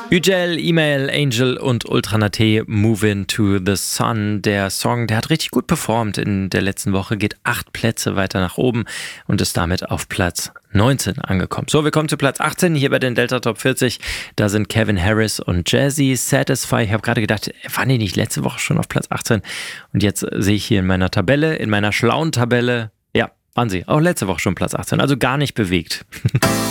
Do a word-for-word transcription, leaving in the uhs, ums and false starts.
Üjel, E-Mail, Angel und Ultranate, Movin' to the Sun. Der Song, der hat richtig gut performt in der letzten Woche, geht acht Plätze weiter nach oben und ist damit auf Platz neunzehn angekommen. So, wir kommen zu Platz achtzehn hier bei den Delta Top vierzig. Da sind Kevin Harris und Jazzy, Satisfy. Ich habe gerade gedacht, waren die nicht letzte Woche schon auf Platz achtzehn? Und jetzt sehe ich hier in meiner Tabelle, in meiner schlauen Tabelle, ja, waren sie auch letzte Woche schon Platz achtzehn, also gar nicht bewegt.